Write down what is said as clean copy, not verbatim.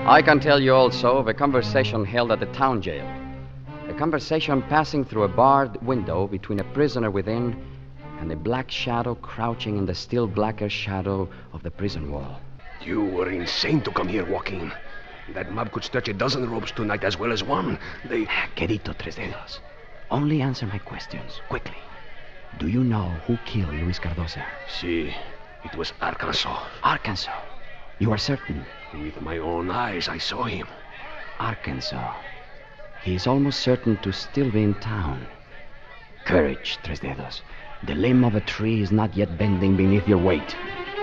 I can tell you also of a conversation held at the town jail. A conversation passing through a barred window between a prisoner within and a black shadow crouching in the still blacker shadow of the prison wall. You were insane to come here, Joaquin. That mob could stretch a dozen ropes tonight as well as one. They... Querido Tres Dedos, only answer my questions, quickly. Do you know who killed Luis Cardoza? Si, it was Arkansas. Arkansas? You are certain? With my own eyes, I saw him. Arkansas. He is almost certain to still be in town. Courage, Tres Dedos. The limb of a tree is not yet bending beneath your weight.